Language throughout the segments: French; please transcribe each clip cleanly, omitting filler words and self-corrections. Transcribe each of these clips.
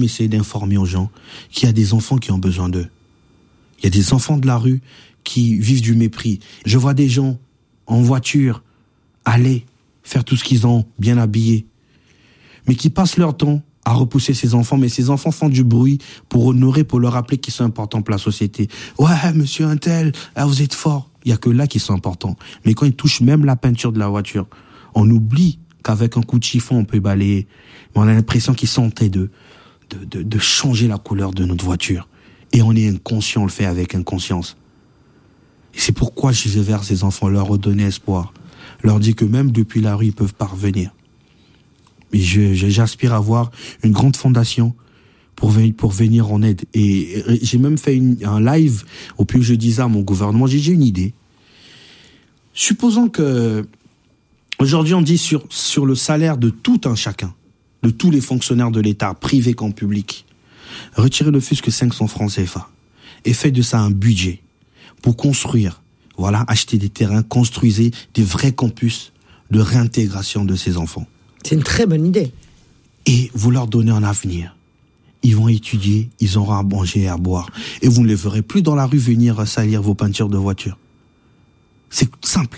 essayer d'informer aux gens qu'il y a des enfants qui ont besoin d'eux. Il y a des enfants de la rue qui vivent du mépris. Je vois des gens en voiture aller faire tout ce qu'ils ont, bien habillés, mais qui passent leur temps à repousser ces enfants, mais ces enfants font du bruit pour honorer, pour leur rappeler qu'ils sont importants pour la société. Ouais, monsieur Untel, vous êtes fort. Il y a que là qu'ils sont importants. Mais quand ils touchent même la peinture de la voiture, on oublie qu'avec un coup de chiffon, on peut balayer. Mais on a l'impression qu'ils sont en train de changer la couleur de notre voiture. Et on est inconscient, on le fait avec inconscience. Et c'est pourquoi je vais vers ces enfants, leur redonner espoir. Leur dire que même depuis la rue, ils peuvent parvenir. Et j'aspire à avoir une grande fondation pour venir en aide. Et j'ai même fait un live au plus je disais à mon gouvernement, j'ai une idée. Supposons que aujourd'hui on dit sur le salaire de tout un chacun, de tous les fonctionnaires de l'État, privés comme publics, retirez le fût que 500 francs CFA et faites de ça un budget pour construire, voilà, acheter des terrains, construisez des vrais campus de réintégration de ces enfants. C'est une très bonne idée. Et vous leur donnez un avenir. Ils vont étudier, ils auront à manger et à boire. Et vous ne les verrez plus dans la rue venir salir vos peintures de voiture. C'est simple.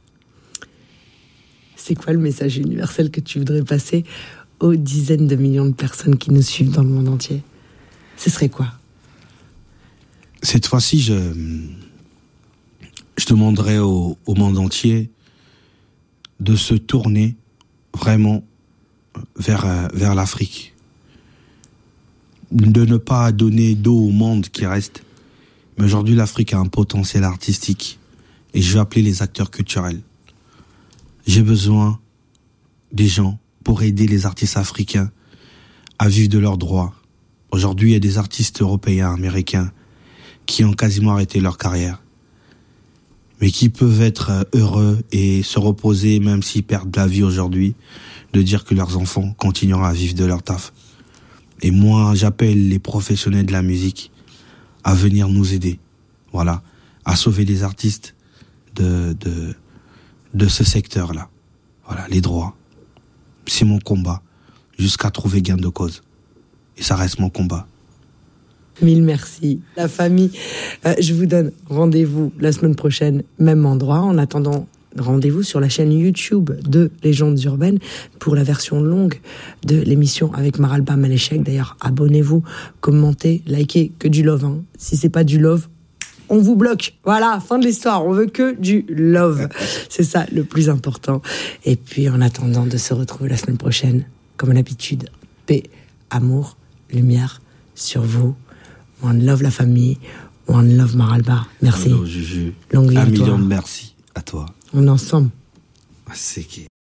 C'est quoi le message universel que tu voudrais passer aux dizaines de millions de personnes qui nous suivent dans le monde entier? Ce serait quoi? Cette fois-ci, je demanderais au monde entier de se tourner vraiment vers l'Afrique. De ne pas donner d'eau au monde qui reste. Mais aujourd'hui, l'Afrique a un potentiel artistique. Et je vais appeler les acteurs culturels. J'ai besoin des gens pour aider les artistes africains à vivre de leurs droits. Aujourd'hui, il y a des artistes européens, américains, qui ont quasiment arrêté leur carrière. Mais qui peuvent être heureux et se reposer, même s'ils perdent la vie aujourd'hui, de dire que leurs enfants continueront à vivre de leur taf. Et moi, j'appelle les professionnels de la musique à venir nous aider, voilà, à sauver les artistes de ce secteur-là. Voilà, les droits. C'est mon combat, jusqu'à trouver gain de cause. Et ça reste mon combat. Mille merci. La famille, je vous donne rendez-vous la semaine prochaine, même endroit. En attendant, rendez-vous sur la chaîne YouTube de Légendes Urbaines pour la version longue de l'émission avec Maralba Malechek. D'ailleurs, abonnez-vous, commentez, likez, que du love. Hein. Si c'est pas du love, on vous bloque. Voilà, fin de l'histoire. On veut que du love. C'est ça le plus important. Et puis, en attendant de se retrouver la semaine prochaine, comme à l'habitude, paix, amour, lumière sur vous. One love la famille, one love Maralba. Merci. Hello, Juju. Longue vie à toi. 1 million de merci à toi. On est ensemble. C'est qui?